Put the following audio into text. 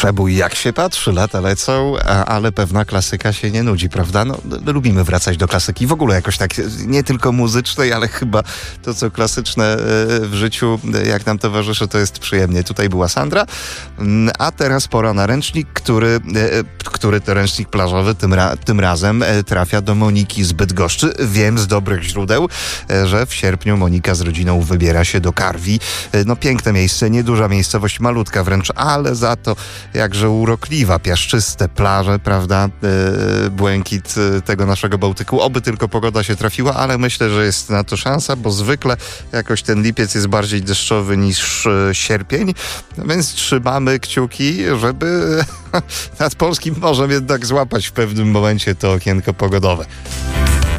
przebój, jak się patrzy, lata lecą, ale pewna klasyka się nie nudzi, prawda? No, lubimy wracać do klasyki. W ogóle jakoś tak, nie tylko muzycznej, ale chyba to, co klasyczne w życiu, jak nam towarzyszy, to jest przyjemnie. Tutaj była Sandra, a teraz pora na ręcznik, który to ręcznik plażowy tym razem trafia do Moniki z Bydgoszczy. Wiem z dobrych źródeł, że w sierpniu Monika z rodziną wybiera się do Karwi. No piękne miejsce, nieduża miejscowość, malutka wręcz, ale za to jakże urokliwa, piaszczyste plaże, prawda? Błękit tego naszego Bałtyku. Oby tylko pogoda się trafiła, ale myślę, że jest na to szansa, bo zwykle jakoś ten lipiec jest bardziej deszczowy niż sierpień, więc trzymamy kciuki, żeby nad polskim morzem jednak złapać w pewnym momencie to okienko pogodowe.